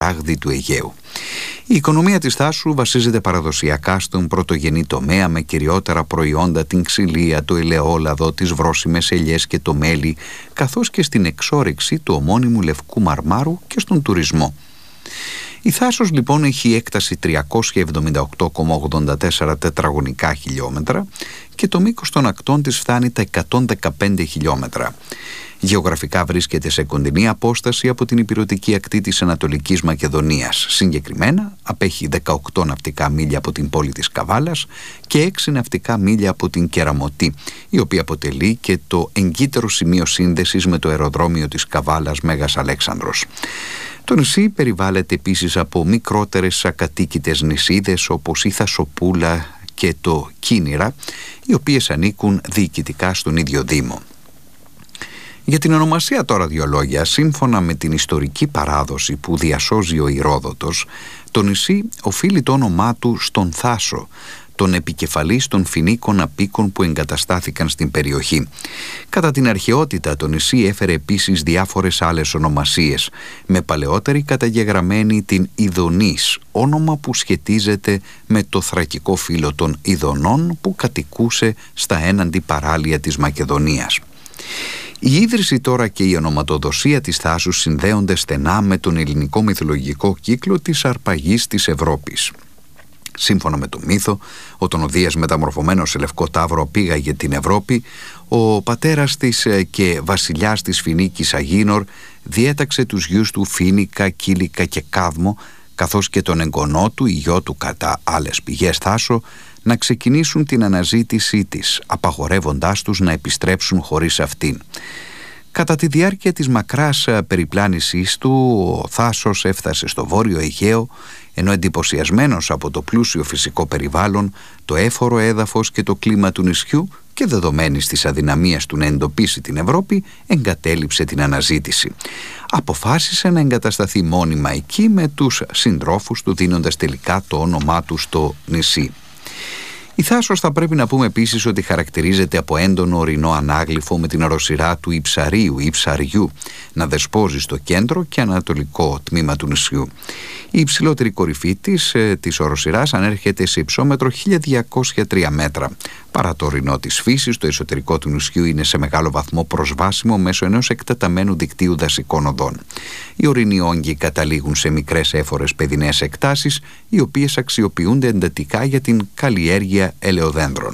ράγδι του Αιγαίου. Η οικονομία της Θάσου βασίζεται παραδοσιακά στον πρωτογενή τομέα, με κυριότερα προϊόντα την ξυλία, το ελαιόλαδο, τις βρώσιμες ελιές και το μέλι, καθώς και στην εξόρυξη του ομώνυμου λευκού μαρμάρου και στον τουρισμό. Η Θάσος λοιπόν έχει έκταση 378,84 τετραγωνικά χιλιόμετρα και το μήκος των ακτών της φτάνει τα 115 χιλιόμετρα. Γεωγραφικά βρίσκεται σε κοντινή απόσταση από την ηπειρωτική ακτή της Ανατολικής Μακεδονίας. Συγκεκριμένα απέχει 18 ναυτικά μίλια από την πόλη της Καβάλας και 6 ναυτικά μίλια από την Κεραμωτή, η οποία αποτελεί και το εγκύτερο σημείο σύνδεσης με το αεροδρόμιο της Καβάλας Μέγας Αλέξανδρος. Το νησί περιβάλλεται επίσης από μικρότερες ακατοίκητες νησίδες όπως η Θασοπούλα και το Κίνηρα, οι οποίες ανήκουν διοικητικά στον ίδιο Δήμο. Για την ονομασία τώρα δύο λόγια. Σύμφωνα με την ιστορική παράδοση που διασώζει ο Ηρόδοτος, το νησί οφείλει το όνομά του στον Θάσο, τον επικεφαλής των Φινίκων απίκων που εγκαταστάθηκαν στην περιοχή. Κατά την αρχαιότητα το νησί έφερε επίσης διάφορες άλλες ονομασίες, με παλαιότερη καταγεγραμμένη την Ιδονής, όνομα που σχετίζεται με το θρακικό φύλο των Ιδονών που κατοικούσε στα έναντι παράλια της Μακεδονίας. Η ίδρυση τώρα και η ονοματοδοσία της Θάσου συνδέονται στενά με τον ελληνικό μυθολογικό κύκλο της αρπαγής της Ευρώπης. Σύμφωνα με το μύθο, όταν ο Δίας μεταμορφωμένος σε λευκό ταύρο πήγαγε την Ευρώπη, ο πατέρας της και βασιλιάς της Φινίκης Αγίνορ διέταξε τους γιους του Φίνικα, Κύλικα και Κάδμο, καθώς και τον εγγονό του, γιο του κατά άλλες πηγές Θάσο, να ξεκινήσουν την αναζήτησή της, απαγορεύοντάς τους να επιστρέψουν χωρίς αυτήν. Κατά τη διάρκεια της μακράς περιπλάνησής του, ο Θάσος έφτασε στο Βόρειο Αιγαίο, ενώ εντυπωσιασμένος από το πλούσιο φυσικό περιβάλλον, το έφορο έδαφος και το κλίμα του νησιού και δεδομένης της αδυναμίας του να εντοπίσει την Ευρώπη, εγκατέλειψε την αναζήτηση. Αποφάσισε να εγκατασταθεί μόνιμα εκεί με τους συντρόφους του, δίνοντας τελικά το όνομά του στο νησί. Η Θάσος, θα πρέπει να πούμε επίσης, ότι χαρακτηρίζεται από έντονο ορεινό ανάγλυφο με την οροσειρά του Ιψαρίου ή Ψαριού να δεσπόζει στο κέντρο και ανατολικό τμήμα του νησιού. Η υψηλότερη κορυφή της οροσειράς ανέρχεται σε υψόμετρο 1203 μέτρα. Παρά το ορεινό της φύσης, το εσωτερικό του νησιού είναι σε μεγάλο βαθμό προσβάσιμο μέσω ενός εκτεταμένου δικτύου δασικών οδών. Οι ορεινοί όγκοι καταλήγουν σε μικρές έφορες παιδινές εκτάσεις, οι οποίες αξιοποιούνται εντατικά για την καλλιέργεια ελαιοδένδρων.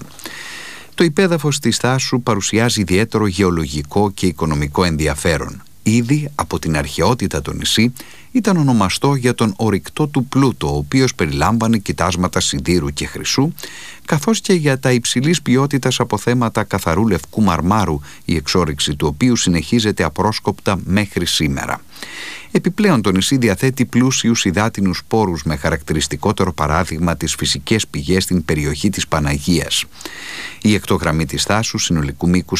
Το υπέδαφος της Θάσου παρουσιάζει ιδιαίτερο γεωλογικό και οικονομικό ενδιαφέρον. Ήδη από την αρχαιότητα το νησί ήταν ονομαστό για τον ορυκτό του πλούτο, ο οποίος περιλάμβανε κοιτάσματα σιδήρου και χρυσού, καθώς και για τα υψηλής ποιότητας αποθέματα καθαρού λευκού μαρμάρου, η εξόρυξη του οποίου συνεχίζεται απρόσκοπτα μέχρι σήμερα. Επιπλέον το νησί διαθέτει πλούσιους υδάτινους πόρους, με χαρακτηριστικότερο παράδειγμα τις φυσικές πηγές στην περιοχή της Παναγίας. Η εκτογραμμή της Θάσου, συνολικού μήκους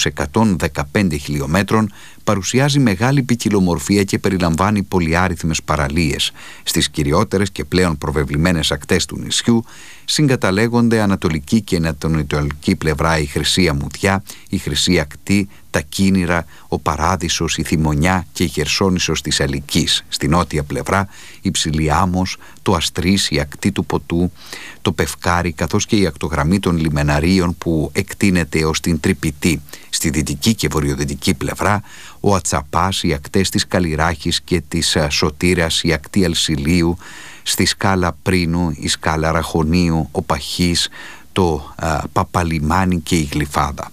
115 χιλιόμετρων, παρουσιάζει μεγάλη ποικιλομορφία και περιλαμβάνει πολυάριθμες παραλίες. Στις κυριότερες και πλέον προβεβλημένες ακτές του νησιού συγκαταλέγονται ανατολική και ανατολική πλευρά η Χρυσή Αμμουδιά, η Χρυσή Ακτή, τα Κίνηρα, ο Παράδεισος, η Θυμονιά και η Χερσόνησος της Αλικής. Στη νότια πλευρά η Ψηλή Άμμος, το Αστρής, η Ακτή του Ποτού, το Πευκάρι, καθώς και η ακτογραμμή των λιμεναρίων που εκτείνεται ως την Τρυπητή. Στη δυτική και βορειοδυτική πλευρά ο Ατσαπάς, οι ακτές της Καλλιράχης και της Σωτήρας, η Ακτή Αλσιλίου, στη σκάλα Πρίνου, η σκάλα Ραχωνίου, ο Παχής, το Παπαλιμάνι και η Γλυφάδα.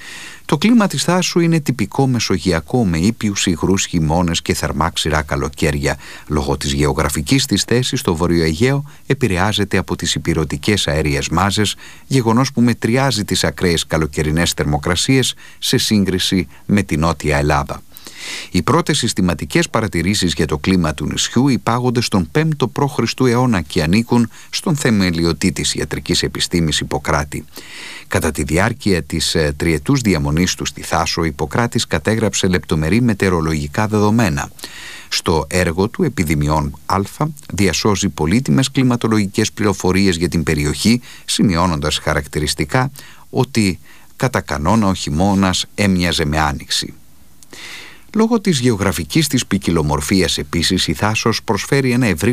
Το κλίμα της Θάσου είναι τυπικό μεσογειακό, με ήπιους υγρούς χειμώνες και θερμά ξηρά καλοκαίρια. Λόγω της γεωγραφικής της θέσης, το Βόρειο Αιγαίο επηρεάζεται από τις ηπειρωτικές αέριες μάζες, γεγονός που μετριάζει τις ακραίες καλοκαιρινές θερμοκρασίες σε σύγκριση με την Νότια Ελλάδα. Οι πρώτες συστηματικές παρατηρήσεις για το κλίμα του νησιού υπάγονται στον 5ο π.Χ. αιώνα και ανήκουν στον θεμελιωτή της ιατρικής επιστήμης Ιπποκράτη. Κατά τη διάρκεια της τριετούς διαμονής του στη Θάσο, ο Ιπποκράτης κατέγραψε λεπτομερή μετεωρολογικά δεδομένα. Στο έργο του «Επιδημιών Α» διασώζει πολύτιμες κλιματολογικές πληροφορίες για την περιοχή, σημειώνοντας χαρακτηριστικά ότι κατά κανόνα ο χειμώνας έμοιαζε με άνοιξη. Λόγω της γεωγραφικής της ποικιλομορφίας επίσης, η Θάσος προσφέρει ένα ευρύ